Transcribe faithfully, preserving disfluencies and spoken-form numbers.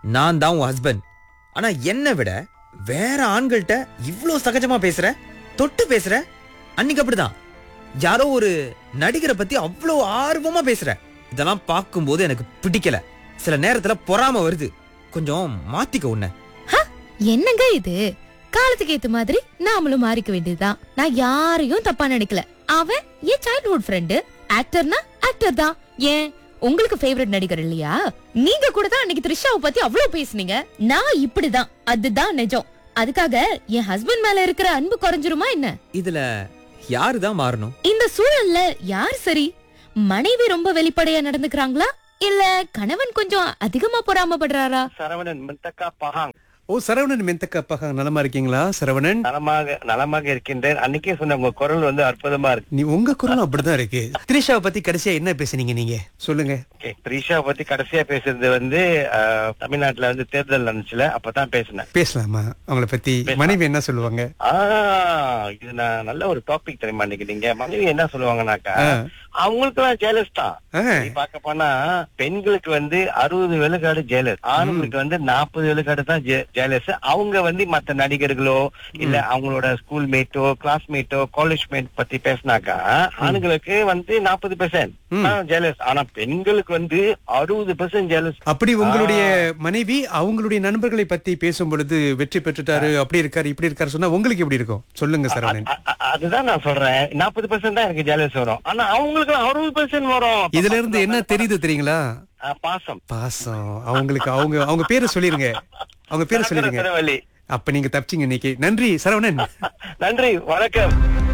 நான் தான் உன் ஹஸ்பண்ட். ஆனா என்னை விட வேற ஆண்கள்கிட்ட இவ்ளோ சகஜமா பேசுற, தொட்டு பேசுற. அன்னைக்கு அப்படிதான் யாரோ ஒரு நடிகரை பத்தி அவ்வளோ ஆர்வமா பேசுற. இதெல்லாம் பார்க்கும்போது எனக்கு பிடிக்கல. சில நேரத்துல பொறாம வருது. கொஞ்சம் மாத்திக்க உன்ன. என்னங்க இது? காலத்துக்கு ஏத்த மாதிரி நாமளும் மாறிக்க வேண்டியதுதான். நான் யாரையும் தப்பா நினைக்கல. அவன் என் சைல்ட்ஹுட் ஃப்ரெண்டு. ஆக்டர்னா ஆக்டர் தான். ஏன் உங்களுக்கு ஃபேவரட் நடிகர் இல்லையா? நீங்க கூட தான் அன்னைக்கு த்ரிஷாவை பத்தி அவ்வளவு பேசுனீங்க. நான் இப்படிதான், அதுதான் நிஜம். அதுக்காக என் ஹஸ்பண்ட் மேல இருக்கிற அன்பு குறைஞ்சிருமா என்ன? இதுல யாருதான் மாறணும்? இந்த சூழல்ல யார் சரி? மனைவி ரொம்ப வெளிப்படையா நடந்துக்கிறாங்களா, இல்ல கணவன் கொஞ்சம் அதிகமா பொறாமப்படுறாரா? சரவணன் மென்தக்கா பகாங். ஓ, சரவணன் மென்தக்கா பகாங், நலமா இருக்கீங்களா சரவணன்? நலமாக நலமாக இருக்கின்றேன். அன்னைக்கே சொன்ன உங்க குரல் வந்து அற்புதமா இருக்கு. நீ உங்க குரலும் அப்படிதான் இருக்கு. த்ரிஷாவை பத்தி கடைசியா என்ன பேசுனீங்க நீங்க? சொல்லுங்க. ஓகே, த்ரிஷா பத்தி கடைசியா பேசுறது வந்து அஹ், தமிழ்நாட்டுல வந்து தேர்தல் நடந்துச்சுல, அப்பதான் பேசினேன். பேசலாமா அவங்கள பத்தி? மனைவி என்ன சொல்லுவாங்க? ஆஹ் இது நான் நல்ல ஒரு டாபிக் தெரியுமா இன்னைக்கு. நீங்க மனைவி என்ன சொல்லுவாங்கன்னாக்கா, அவங்களுக்கு எல்லாம் ஜெயலஸ் தான். நீ பாக்க போனா பெண்களுக்கு வந்து அறுபது விழுக்காடு ஜெயலஸ், ஆண்களுக்கு வந்து நாற்பது விழுக்காடு தான் ஜெயலஸ். அவங்க வந்து மத்த நடிகர்களோ இல்ல அவங்களோட ஸ்கூல் மேட்டோ கிளாஸ்மேட்டோ காலேஜ் மேட் பத்தி பேசினாக்கா ஆண்களுக்கு வந்து நாற்பது பெர்சென்ட் ஜெயலஸ். ஆனா பெண்களுக்கு வந்து அறுபது பெர்சென்ட் ஜெயலஸ். அப்படி உங்களுடைய மனைவி அவங்களுடைய நண்பர்களை பத்தி பேசும் பொழுது வெற்றி பெற்றுட்டாரு, அப்படி இருக்காரு இப்படி இருக்காரு சொன்னா உங்களுக்கு எப்படி இருக்கும்? சொல்லுங்க சரவணன். அதுதான் நான் சொல்றேன், நாற்பது பெர்சென்ட் தான் எனக்கு ஜெயலஸ் வரும். ஆனா அவங்களுக்கு அறுபது பெர்சென்ட் வரும். இதுல இருந்து என்ன தெரியுது தெரியுங்களா? பாசம். பாசம். அவங்களுக்கு அவங்க அவங்க பேரை சொல்லிருங்க. அவங்க பேரை சொல்லிருங்க. அப்ப நீங்க தப்பிச்சீங்க இன்னைக்கு. நன்றி சரவணன். நன்றி, வணக்கம்.